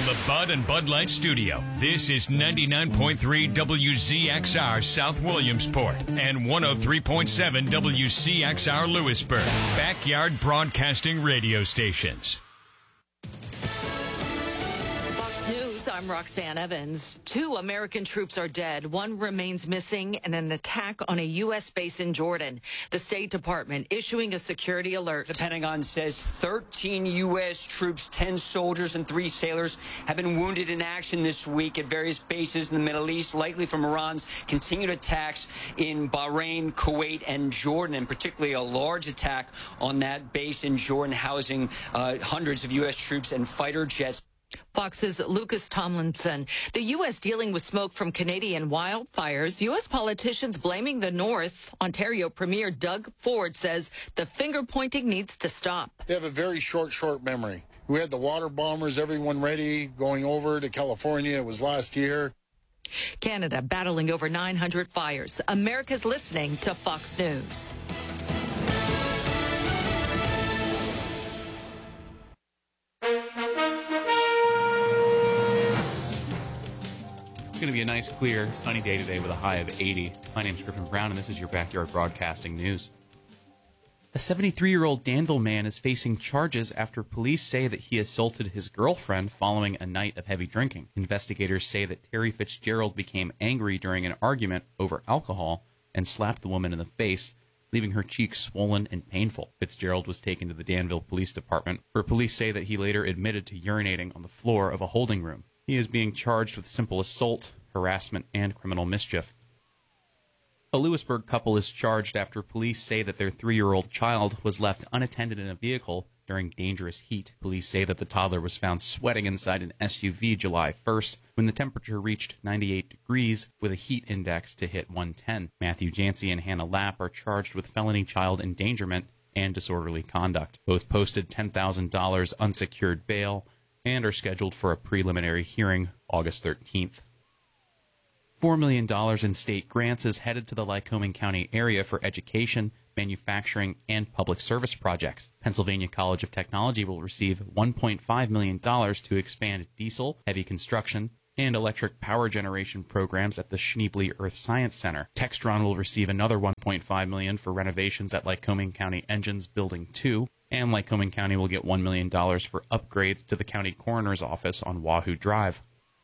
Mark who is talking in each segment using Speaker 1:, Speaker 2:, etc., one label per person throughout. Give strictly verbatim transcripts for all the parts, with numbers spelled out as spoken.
Speaker 1: the Bud and Bud Light Studio, this is ninety-nine point three W Z X R South Williamsport and one oh three point seven W C X R Lewisburg, backyard broadcasting radio stations.
Speaker 2: I'm Roxanne Evans. Two American troops are dead. One remains missing in an attack on a U S base in Jordan. The State Department issuing a security alert.
Speaker 3: The Pentagon says thirteen U S troops, ten soldiers, and three sailors have been wounded in action this week at various bases in the Middle East, likely from Iran's continued attacks in Bahrain, Kuwait, and Jordan, and particularly a large attack on that base in Jordan, housing uh, hundreds of U S troops and fighter jets.
Speaker 2: Fox's Lucas Tomlinson. The U S dealing with smoke from Canadian wildfires. U S politicians blaming the North. Ontario Premier Doug Ford says the finger-pointing needs to stop.
Speaker 4: They have a very short, short memory. We had the water bombers, everyone ready, going over to California. It was last year.
Speaker 2: Canada battling over nine hundred fires. America's listening to Fox News.
Speaker 5: It's going to be a nice, clear, sunny day today with a high of eighty. My name's Griffin Brown, and this is your Backyard Broadcasting News. A seventy-three-year-old Danville man is facing charges after police say that he assaulted his girlfriend following a night of heavy drinking. Investigators say that Terry Fitzgerald became angry during an argument over alcohol and slapped the woman in the face, leaving her cheeks swollen and painful. Fitzgerald was taken to the Danville Police Department, where police say that he later admitted to urinating on the floor of a holding room. He is being charged with simple assault, harassment, and criminal mischief. A Lewisburg couple is charged after police say that their three-year-old child was left unattended in a vehicle during dangerous heat. Police say that the toddler was found sweating inside an S U V July first when the temperature reached ninety-eight degrees with a heat index to hit one ten. Matthew Jancy and Hannah Lapp are charged with felony child endangerment and disorderly conduct. Both posted ten thousand dollars unsecured bail and are scheduled for a preliminary hearing August thirteenth. four million dollars in state grants is headed to the Lycoming County area for education, manufacturing, and public service projects. Pennsylvania College of Technology will receive one point five million dollars to expand diesel, heavy construction, and electric power generation programs at the Schneebly Earth Science Center. Textron will receive another one point five million dollars for renovations at Lycoming County Engines Building two, and Lycoming County will get one million dollars for upgrades to the county coroner's office on Wahoo Drive.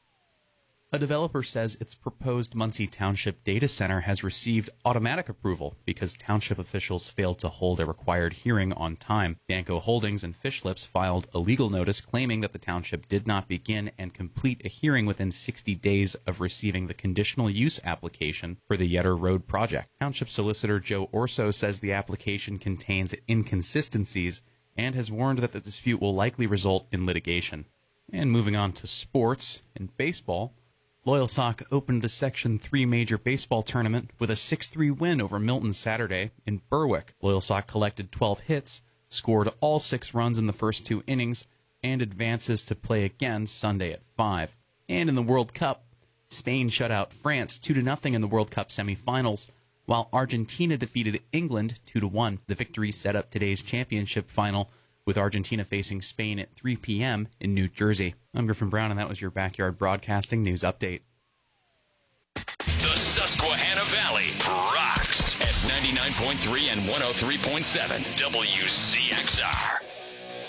Speaker 5: A developer says its proposed Muncie Township data center has received automatic approval because township officials failed to hold a required hearing on time. Danco Holdings and Fish Lips filed a legal notice claiming that the township did not begin and complete a hearing within sixty days of receiving the conditional use application for the Yetter Road project. Township Solicitor Joe Orso says the application contains inconsistencies and has warned that the dispute will likely result in litigation. And moving on to sports and baseball, Loyal Sock opened the Section three Major Baseball Tournament with a six three win over Milton Saturday in Berwick. Loyal Sock collected twelve hits, scored all six runs in the first two innings, and advances to play again Sunday at five. And in the World Cup, Spain shut out France two to nothing in the World Cup semifinals, while Argentina defeated England two to one. The victory set up today's championship final, with Argentina facing Spain at three p.m. in New Jersey. I'm Griffin Brown, and that was your Backyard Broadcasting News Update.
Speaker 1: The Susquehanna Valley rocks at ninety-nine point three and one oh three point seven W C X R.